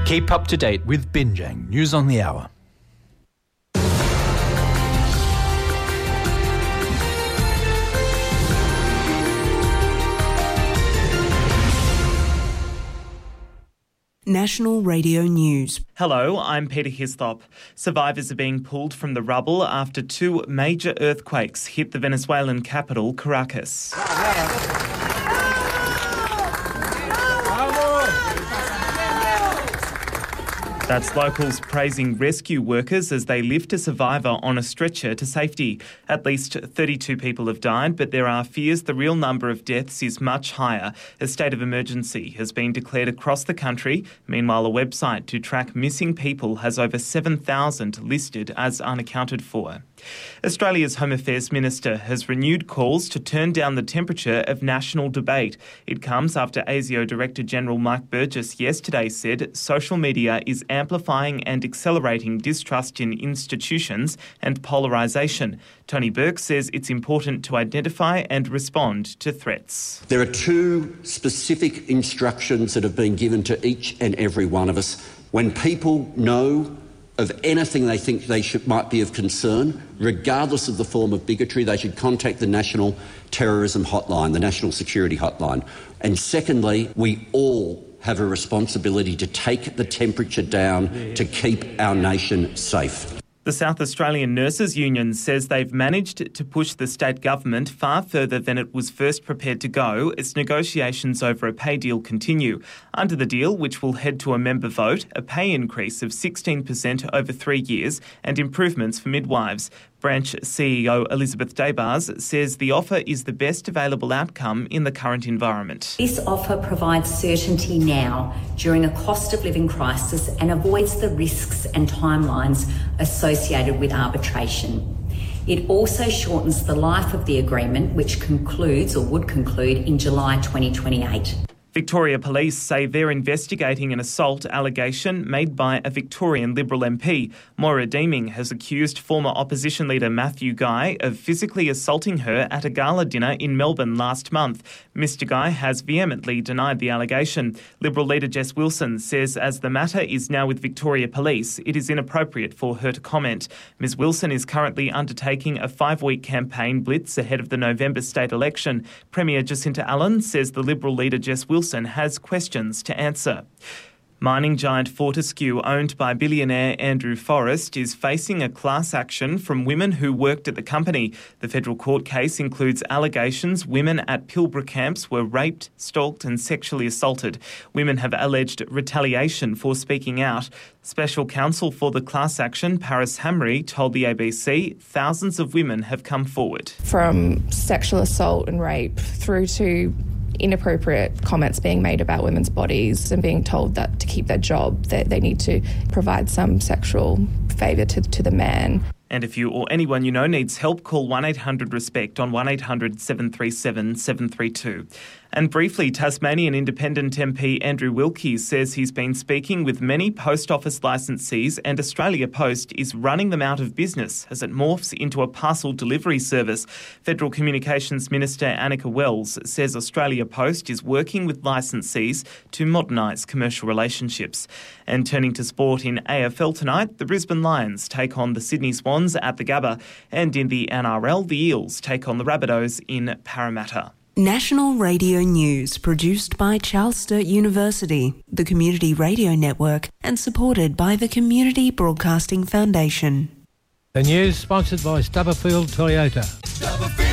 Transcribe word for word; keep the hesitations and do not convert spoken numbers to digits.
Keep up to date with Binjang News on the Hour. National Radio News. Hello, I'm Peter Hislop. Survivors are being pulled from the rubble after two major earthquakes hit the Venezuelan capital, Caracas. That's locals praising rescue workers as they lift a survivor on a stretcher to safety. At least thirty-two people have died, but there are fears the real number of deaths is much higher. A state of emergency has been declared across the country. Meanwhile, a website to track missing people has over seven thousand listed as unaccounted for. Australia's Home Affairs Minister has renewed calls to turn down the temperature of national debate. It comes after ASIO Director-General Mike Burgess yesterday said social media is amplifying and accelerating distrust in institutions and polarisation. Tony Burke says it's important to identify and respond to threats. There are two specific instructions that have been given to each and every one of us. When people know of anything they think they should, might be of concern, regardless of the form of bigotry, they should contact the National Terrorism Hotline, the National Security Hotline. And secondly, we all have a responsibility to take the temperature down to keep our nation safe. The South Australian Nurses Union says they've managed to push the state government far further than it was first prepared to go as negotiations over a pay deal continue. Under the deal, which will head to a member vote, a pay increase of sixteen percent over three years and improvements for midwives. Branch C E O Elizabeth Daybars says the offer is the best available outcome in the current environment. This offer provides certainty now during a cost of living crisis and avoids the risks and timelines associated with arbitration. It also shortens the life of the agreement, which concludes or would conclude in July twenty twenty-eight. Victoria Police say they're investigating an assault allegation made by a Victorian Liberal M P. Moira Deeming has accused former opposition leader Matthew Guy of physically assaulting her at a gala dinner in Melbourne last month. Mister Guy has vehemently denied the allegation. Liberal leader Jess Wilson says as the matter is now with Victoria Police, it is inappropriate for her to comment. Miz Wilson is currently undertaking a five-week campaign blitz ahead of the November state election. Premier Jacinta Allen says the Liberal leader Jess Wilson has questions to answer. Mining giant Fortescue, owned by billionaire Andrew Forrest, is facing a class action from women who worked at the company. The federal court case includes allegations women at Pilbara camps were raped, stalked and sexually assaulted. Women have alleged retaliation for speaking out. Special counsel for the class action, Paris Hamry, told the A B C thousands of women have come forward. From sexual assault and rape through to inappropriate comments being made about women's bodies and being told that to keep their job, that they need to provide some sexual favour to, to the man. And if you or anyone you know needs help, call one eight hundred RESPECT on one eight hundred seven three seven seven three two. And briefly, Tasmanian Independent M P Andrew Wilkie says he's been speaking with many post office licensees and Australia Post is running them out of business as it morphs into a parcel delivery service. Federal Communications Minister Annika Wells says Australia Post is working with licensees to modernise commercial relationships. And turning to sport in A F L tonight, the Brisbane Lions take on the Sydney Swans at the Gabba, and in the N R L, the Eels take on the Rabbitohs in Parramatta. National Radio News, produced by Charles Sturt University, the Community Radio Network, and supported by the Community Broadcasting Foundation. The news sponsored by Stubberfield Toyota. Stubberfield.